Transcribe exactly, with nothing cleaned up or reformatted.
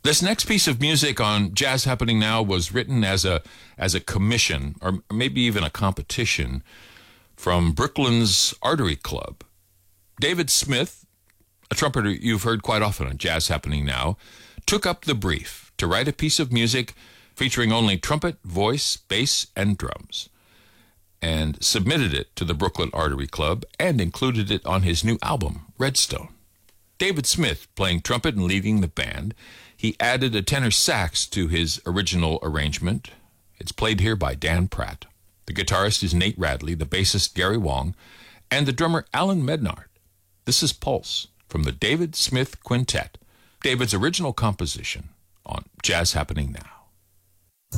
This next piece of music on Jazz Happening Now was written as a as a commission, or maybe even a competition, from Brooklyn's Artery Club. David Smith, a trumpeter you've heard quite often on Jazz Happening Now, took up the brief to write a piece of music featuring only trumpet, voice, bass, and drums, and submitted it to the Brooklyn Artery Club and included it on his new album, Redstone. David Smith playing trumpet and leading the band. He added a tenor sax to his original arrangement. It's played here by Dan Pratt. The guitarist is Nate Radley, the bassist Gary Wong, and the drummer Alan Mednard. This is Pulse from the David Smith Quintet, David's original composition on Jazz Happening Now.